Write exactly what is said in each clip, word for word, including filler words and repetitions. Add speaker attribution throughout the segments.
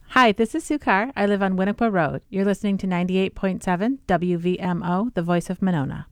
Speaker 1: Hi, this is Sue Carr. I live on Winnequa Road. You're listening to ninety-eight point seven W V M O, the voice of Monona.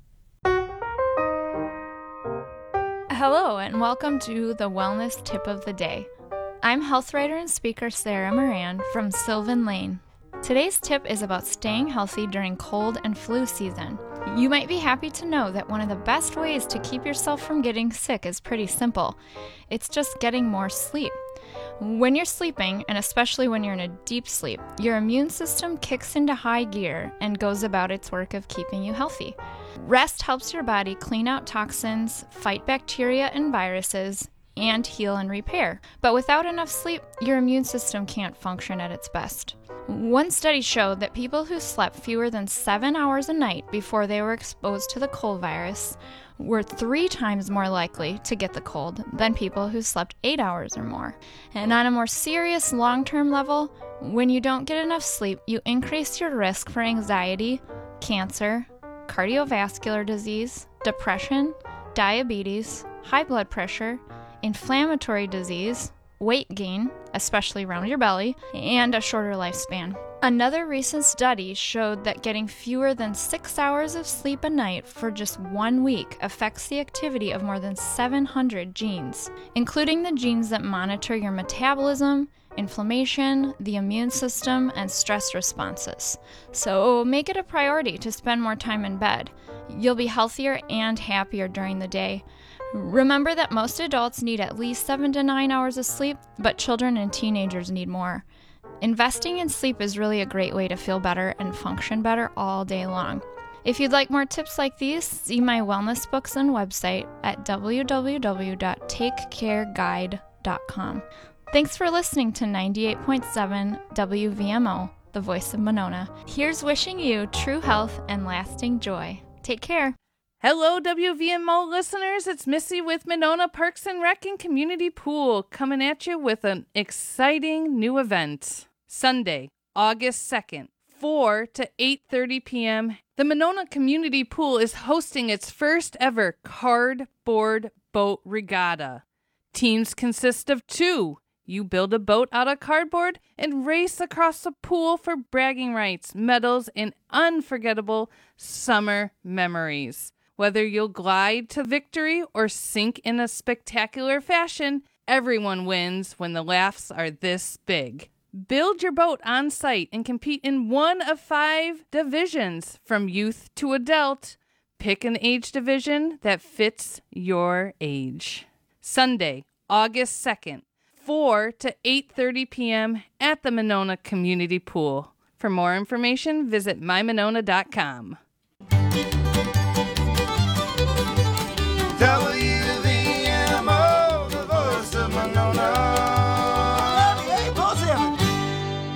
Speaker 2: Hello, and welcome to the Wellness Tip of the Day. I'm health writer and speaker Sarah Moran from Sylvan Lane. Today's tip is about staying healthy during cold and flu season. You might be happy to know that one of the best ways to keep yourself from getting sick is pretty simple. It's just getting more sleep. When you're sleeping, and especially when you're in a deep sleep, your immune system kicks into high gear and goes about its work of keeping you healthy. Rest helps your body clean out toxins, fight bacteria and viruses, and heal and repair. But without enough sleep, your immune system can't function at its best. One study showed that people who slept fewer than seven hours a night before they were exposed to the cold virus were three times more likely to get the cold than people who slept eight hours or more. And on a more serious long-term level, when you don't get enough sleep, you increase your risk for anxiety, cancer, cardiovascular disease, depression, diabetes, high blood pressure, inflammatory disease, weight gain, especially around your belly, and a shorter lifespan. Another recent study showed that getting fewer than six hours of sleep a night for just one week affects the activity of more than seven hundred genes, including the genes that monitor your metabolism, inflammation, the immune system, and stress responses. So make it a priority to spend more time in bed. You'll be healthier and happier during the day. Remember that most adults need at least seven to nine hours of sleep, but children and teenagers need more. Investing in sleep is really a great way to feel better and function better all day long. If you'd like more tips like these, see my wellness books and website at w w w dot take care guide dot com. Thanks for listening to ninety-eight point seven W V M O, the voice of Monona. Here's wishing you true health and lasting joy. Take care.
Speaker 3: Hello, W V M O listeners. It's Missy with Monona Parks and Rec and Community Pool coming at you with an exciting new event. Sunday, August second, four to eight thirty p.m., the Monona Community Pool is hosting its first ever cardboard boat regatta. Teams consist of two. You build a boat out of cardboard and race across the pool for bragging rights, medals, and unforgettable summer memories. Whether you'll glide to victory or sink in a spectacular fashion, everyone wins when the laughs are this big. Build your boat on site and compete in one of five divisions, from youth to adult. Pick an age division that fits your age. Sunday, August second, four to eight thirty p.m. at the Monona Community Pool. For more information, visit my monona dot com.